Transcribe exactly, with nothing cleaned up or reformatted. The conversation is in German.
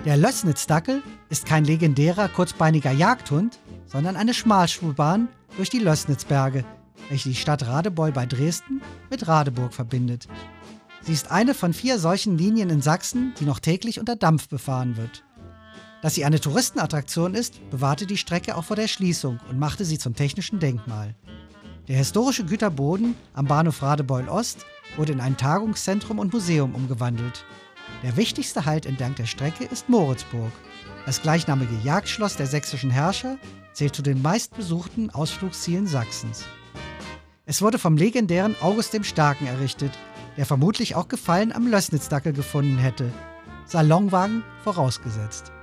Der Lößnitz-Dackel ist kein legendärer, kurzbeiniger Jagdhund, sondern eine Schmalspurbahn durch die Lößnitzberge, welche die Stadt Radebeul bei Dresden mit Radeburg verbindet. Sie ist eine von vier solchen Linien in Sachsen, die noch täglich unter Dampf befahren wird. Dass sie eine Touristenattraktion ist, bewahrte die Strecke auch vor der Schließung und machte sie zum technischen Denkmal. Der historische Güterboden am Bahnhof Radebeul Ost wurde in ein Tagungszentrum und Museum umgewandelt. Der wichtigste Halt entlang der Strecke ist Moritzburg. Das gleichnamige Jagdschloss der sächsischen Herrscher zählt zu den meistbesuchten Ausflugszielen Sachsens. Es wurde vom legendären August dem Starken errichtet, der vermutlich auch Gefallen am Lößnitz-Dackel gefunden hätte. Salonwagen vorausgesetzt.